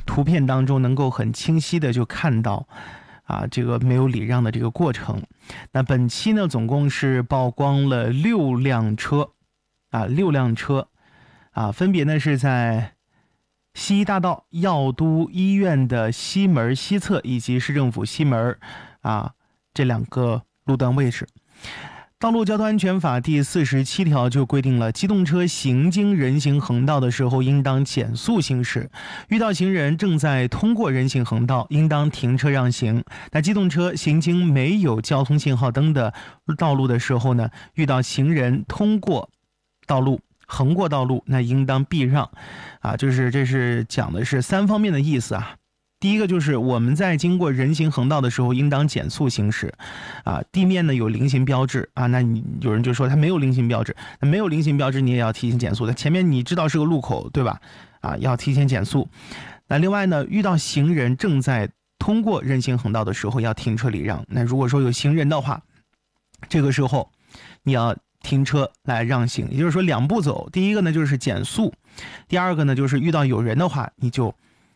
图片当中能够很清晰的就看到这个没有礼让的这个过程。那本期呢总共是曝光了6辆车，6辆车分别呢是在西医大道药都医院的西门西侧以及市政府西门这2个路段位置。道路交通安全法第47条就规定了，机动车行经人行横道的时候应当减速行驶，遇到行人正在通过人行横道应当停车让行。那机动车行经没有交通信号灯的道路的时候呢，遇到行人通过道路横过道路，那应当避让就是这是讲的是3方面的意思第一个就是我们在经过人行横道的时候应当减速行驶地面呢有菱形标志那有人就说它没有菱形标志，那没有菱形标志你也要提前减速的，前面你知道是个路口对吧要提前减速。那另外呢，遇到行人正在通过人行横道的时候要停车礼让，那如果说有行人的话，这个时候你要停车来让行，也就是说2步走，第一个呢就是减速，第二个呢就是遇到有人的话你就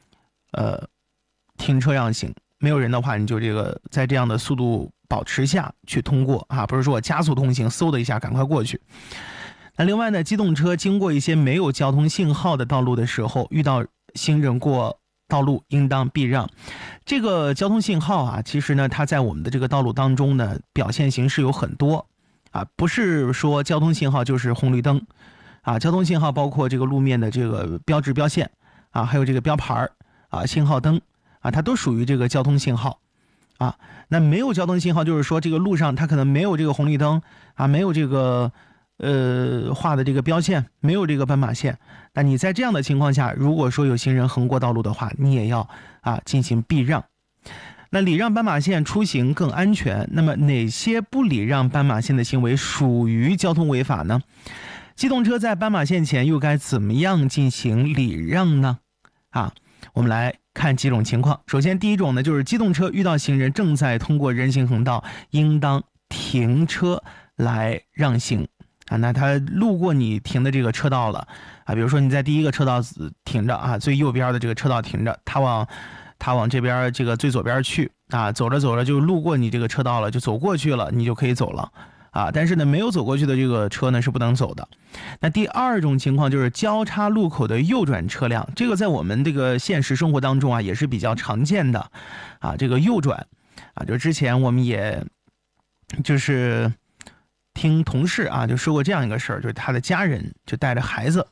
停车让行，没有人的话你就在这样的速度保持下去通过不是说我加速通行嗖的一下赶快过去。那另外呢，机动车经过一些没有交通信号的道路的时候，遇到行人过道路应当避让。这个交通信号其实呢它在我们的这个道路当中呢表现形式有很多不是说交通信号就是红绿灯交通信号包括这个路面的这个标志标线还有这个标牌信号灯它都属于这个交通信号那没有交通信号就是说这个路上它可能没有这个红绿灯没有这个画的这个标线，没有这个斑马线。那你在这样的情况下，如果说有行人横过道路的话，你也要进行避让。那礼让斑马线出行更安全，那么哪些不礼让斑马线的行为属于交通违法呢？机动车在斑马线前又该怎么样进行礼让呢？我们来看几种情况。首先第一种呢，就是机动车遇到行人正在通过人行横道应当停车来让行那他路过你停的这个车道了比如说你在第一个车道停着最右边的这个车道停着，他往这边这个最左边去走着走着就路过你这个车道了，就走过去了，你就可以走了但是呢没有走过去的这个车呢是不能走的。那第二种情况就是交叉路口的右转车辆，这个在我们这个现实生活当中也是比较常见的这个右转就之前我们也就是听同事就说过这样一个事儿，就是他的家人就带着孩子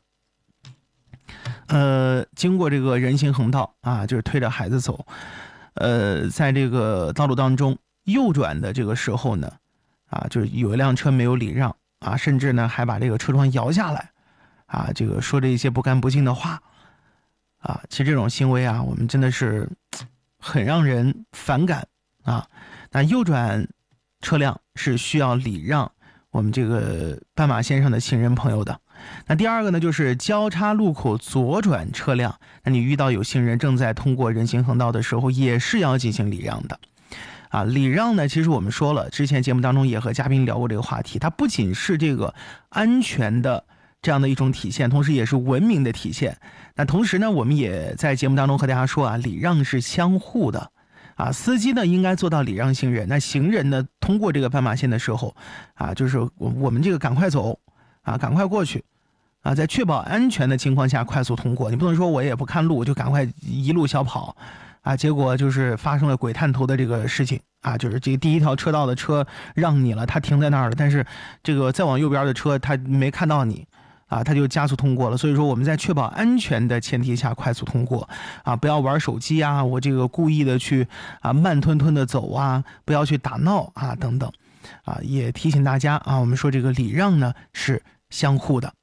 经过这个人行横道就是推着孩子走在这个道路当中右转的这个时候呢就是有一辆车没有礼让甚至呢还把这个车窗摇下来这个说着一些不干不净的话其实这种行为我们真的是很让人反感那右转车辆是需要礼让我们这个斑马线上的行人朋友的。那第二个呢，就是交叉路口左转车辆，那你遇到有行人正在通过人行横道的时候也是要进行礼让的礼让呢，其实我们说了，之前节目当中也和嘉宾聊过这个话题，它不仅是这个安全的这样的一种体现，同时也是文明的体现。那同时呢，我们也在节目当中和大家说礼让是相互的司机呢应该做到礼让行人，那行人呢通过这个斑马线的时候就是我们这个赶快走赶快过去在确保安全的情况下快速通过。你不能说我也不看路就赶快一路小跑结果就是发生了鬼探头的这个事情就是这个第一条车道的车让你了，他停在那儿了，但是这个再往右边的车他没看到你他就加速通过了。所以说我们在确保安全的前提下快速通过不要玩手机我这个故意的去慢吞吞的走不要去打闹等等也提醒大家我们说这个礼让呢是相互的。